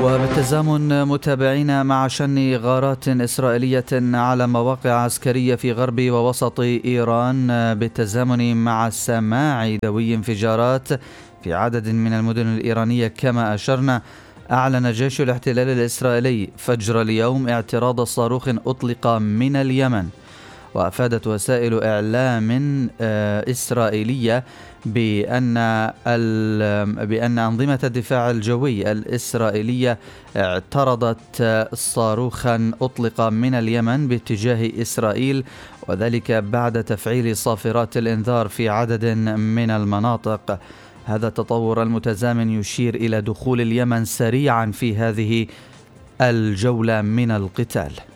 وبالتزامن متابعين مع شن غارات إسرائيلية على مواقع عسكرية في غرب ووسط إيران، بالتزامن مع سماع دوي انفجارات في عدد من المدن الإيرانية كما أشرنا، أعلن جيش الاحتلال الإسرائيلي فجر اليوم اعتراض صاروخ أطلق من اليمن. وأفادت وسائل إعلام إسرائيلية بأن أنظمة الدفاع الجوي الإسرائيلية اعترضت صاروخا أطلق من اليمن باتجاه إسرائيل، وذلك بعد تفعيل صافرات الإنذار في عدد من المناطق. هذا التطور المتزامن يشير إلى دخول اليمن سريعا في هذه الجولة من القتال.